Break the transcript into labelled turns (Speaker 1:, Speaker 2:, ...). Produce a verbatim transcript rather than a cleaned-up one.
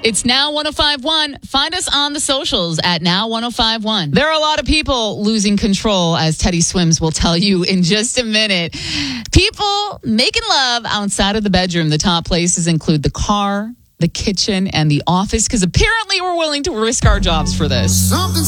Speaker 1: It's Now one oh five one. Find us on the socials at Now one oh five one. There are a lot of people losing control, as Teddy Swims will tell you in just a minute. People making love outside of the bedroom. The top places include the car, the kitchen, and the office, because apparently we're willing to risk our jobs for this. Something